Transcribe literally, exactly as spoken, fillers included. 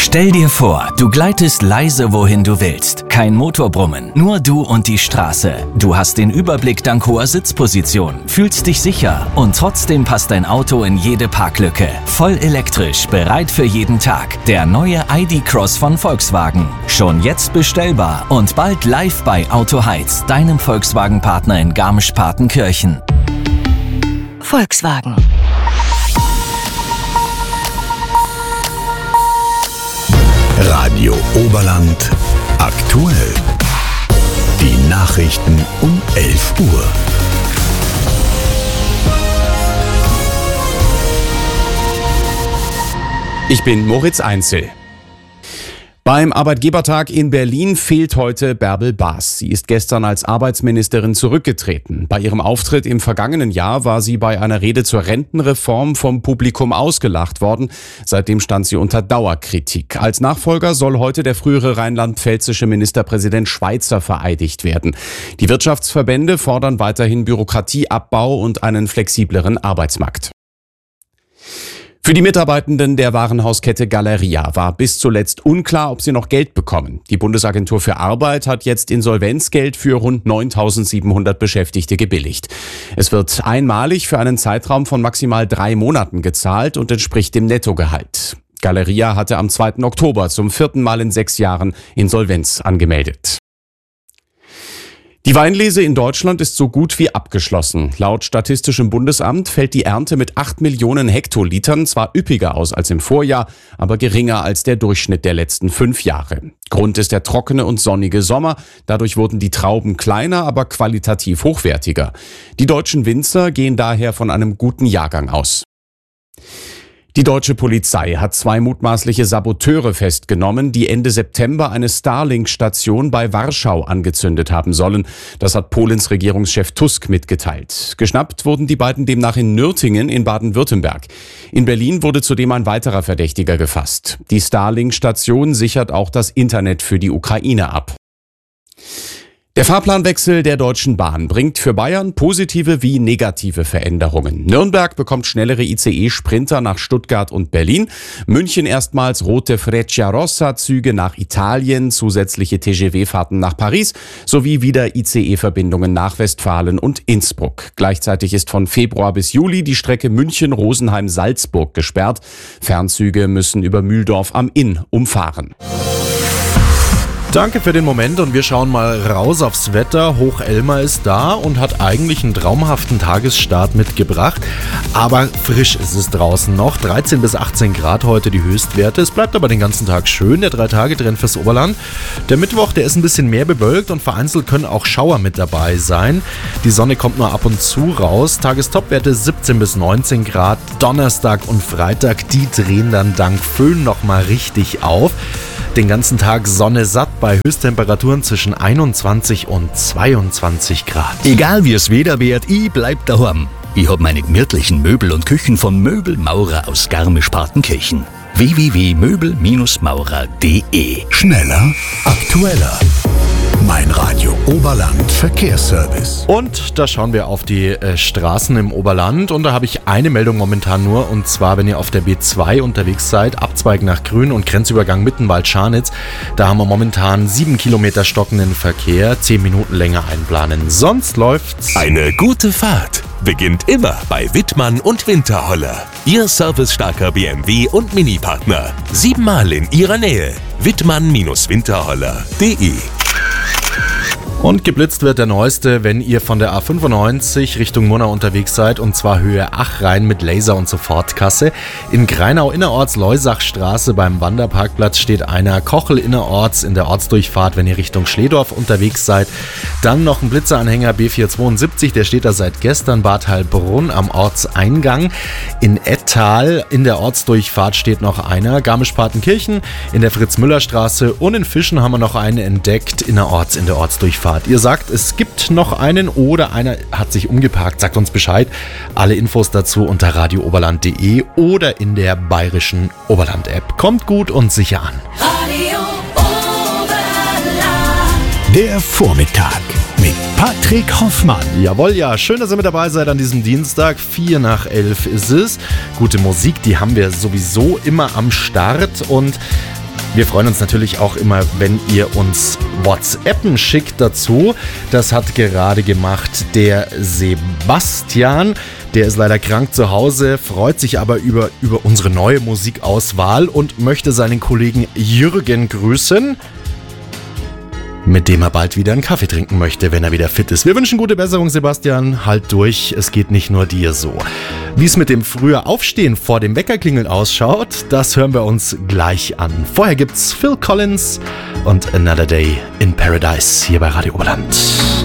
Stell dir vor, du gleitest leise, wohin du willst. Kein Motorbrummen, nur du und die Straße. Du hast den Überblick dank hoher Sitzposition, fühlst dich sicher und trotzdem passt dein Auto in jede Parklücke. Voll elektrisch, bereit für jeden Tag. Der neue I D Cross von Volkswagen. Schon jetzt bestellbar und bald live bei Auto Heiz, deinem Volkswagen-Partner in Garmisch-Partenkirchen. Volkswagen. Radio Oberland aktuell. Die Nachrichten um elf Uhr. Ich bin Moritz Einzel. Beim Arbeitgebertag in Berlin fehlt heute Bärbel Baas. Sie ist gestern als Arbeitsministerin zurückgetreten. Bei ihrem Auftritt im vergangenen Jahr war sie bei einer Rede zur Rentenreform vom Publikum ausgelacht worden. Seitdem stand sie unter Dauerkritik. Als Nachfolger soll heute der frühere rheinland-pfälzische Ministerpräsident Schweizer vereidigt werden. Die Wirtschaftsverbände fordern weiterhin Bürokratieabbau und einen flexibleren Arbeitsmarkt. Für die Mitarbeitenden der Warenhauskette Galeria war bis zuletzt unklar, ob sie noch Geld bekommen. Die Bundesagentur für Arbeit hat jetzt Insolvenzgeld für rund neuntausendsiebenhundert Beschäftigte gebilligt. Es wird einmalig für einen Zeitraum von maximal drei Monaten gezahlt und entspricht dem Nettogehalt. Galeria hatte am zweiten Oktober zum vierten Mal in sechs Jahren Insolvenz angemeldet. Die Weinlese in Deutschland ist so gut wie abgeschlossen. Laut Statistischem Bundesamt fällt die Ernte mit acht Millionen Hektolitern zwar üppiger aus als im Vorjahr, aber geringer als der Durchschnitt der letzten fünf Jahre. Grund ist der trockene und sonnige Sommer. Dadurch wurden die Trauben kleiner, aber qualitativ hochwertiger. Die deutschen Winzer gehen daher von einem guten Jahrgang aus. Die deutsche Polizei hat zwei mutmaßliche Saboteure festgenommen, die Ende September eine Starlink-Station bei Warschau angezündet haben sollen. Das hat Polens Regierungschef Tusk mitgeteilt. Geschnappt wurden die beiden demnach in Nürtingen in Baden-Württemberg. In Berlin wurde zudem ein weiterer Verdächtiger gefasst. Die Starlink-Station sichert auch das Internet für die Ukraine ab. Der Fahrplanwechsel der Deutschen Bahn bringt für Bayern positive wie negative Veränderungen. Nürnberg bekommt schnellere I C E-Sprinter nach Stuttgart und Berlin. München erstmals rote Frecciarossa-Züge nach Italien, zusätzliche T G V-Fahrten nach Paris sowie wieder I C E-Verbindungen nach Westfalen und Innsbruck. Gleichzeitig ist von Februar bis Juli die Strecke München-Rosenheim-Salzburg gesperrt. Fernzüge müssen über Mühldorf am Inn umfahren. Danke für den Moment und wir schauen mal raus aufs Wetter. Hoch-Elmar ist da und hat eigentlich einen traumhaften Tagesstart mitgebracht. Aber frisch ist es draußen noch. dreizehn bis achtzehn Grad heute die Höchstwerte. Es bleibt aber den ganzen Tag schön, der Drei-Tage-Trend fürs Oberland. Der Mittwoch, der ist ein bisschen mehr bewölkt und vereinzelt können auch Schauer mit dabei sein. Die Sonne kommt nur ab und zu raus. Tagestopwerte siebzehn bis neunzehn Grad. Donnerstag und Freitag, die drehen dann dank Föhn nochmal richtig auf. Den ganzen Tag Sonne satt bei Höchsttemperaturen zwischen einundzwanzig und zweiundzwanzig Grad. Egal wie es Wetter wird, ich bleib daheim. Ich hab meine gemütlichen Möbel und Küchen von Möbel Maurer aus Garmisch-Partenkirchen. w w w punkt möbel maurer punkt d e. Schneller, aktueller. Mein Radio Oberland Verkehrsservice. Und da schauen wir auf die äh, Straßen im Oberland und da habe ich eine Meldung momentan nur, und zwar, wenn ihr auf der B zwei unterwegs seid, Abzweig nach Grün und Grenzübergang Mittenwald-Scharnitz, da haben wir momentan sieben Kilometer stockenden Verkehr, zehn Minuten länger einplanen. Sonst läuft's. Eine gute Fahrt beginnt immer bei Wittmann und Winterholler. Ihr servicestarker B M W und Mini-Partner. Siebenmal in ihrer Nähe. Wittmann Winterholler punkt d e. Und geblitzt wird der neueste, wenn ihr von der A fünfundneunzig Richtung Murnau unterwegs seid, und zwar Höhe Achrhein mit Laser- und Sofortkasse. In Greinau innerorts Leusachstraße beim Wanderparkplatz steht einer. Kochel innerorts in der Ortsdurchfahrt, wenn ihr Richtung Schledorf unterwegs seid. Dann noch ein Blitzeranhänger B vierhundertzweiundsiebzig, der steht da seit gestern, Bad Heilbrunn am Ortseingang. In Ettal in der Ortsdurchfahrt steht noch einer. Garmisch-Partenkirchen in der Fritz-Müller-Straße und in Fischen haben wir noch einen entdeckt, innerorts in der Ortsdurchfahrt. Ihr sagt, es gibt noch einen oder einer hat sich umgeparkt, sagt uns Bescheid. Alle Infos dazu unter radio oberland punkt d e oder in der bayerischen Oberland-App. Kommt gut und sicher an. Radio Oberland. Der Vormittag mit Patrick Hoffmann. Jawohl, ja, schön, dass ihr mit dabei seid an diesem Dienstag. Vier nach elf ist es. Gute Musik, die haben wir sowieso immer am Start und Wir freuen uns natürlich auch immer, wenn ihr uns WhatsAppen schickt dazu. Das hat gerade gemacht der Sebastian. Der ist leider krank zu Hause, freut sich aber über, über unsere neue Musikauswahl und möchte seinen Kollegen Jürgen grüßen, mit dem er bald wieder einen Kaffee trinken möchte, wenn er wieder fit ist. Wir wünschen gute Besserung, Sebastian. Halt durch, es geht nicht nur dir so. Wie es mit dem früher Aufstehen vor dem Weckerklingeln ausschaut, das hören wir uns gleich an. Vorher gibt's Phil Collins und Another Day in Paradise hier bei Radio Oberland.